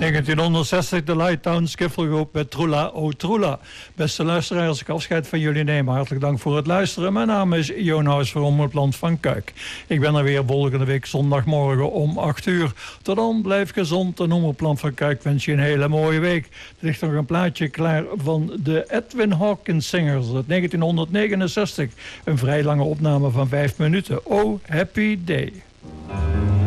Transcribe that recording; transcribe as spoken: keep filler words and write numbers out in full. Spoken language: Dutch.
negentienhonderdzestig de Lighttown Skiffelgroep met Trula O Trula. Beste luisteraars, als ik afscheid van jullie neem, hartelijk dank voor het luisteren. Mijn naam is Jonas van Omroepland van Kuik. Ik ben er weer volgende week zondagmorgen om acht uur. Tot dan, blijf gezond en Omroepland van Kuik wens je een hele mooie week. Er ligt nog een plaatje klaar van de Edwin Hawkins Singers uit negentienhonderdnegenenzestig. Een vrij lange opname van vijf minuten. Oh, happy day.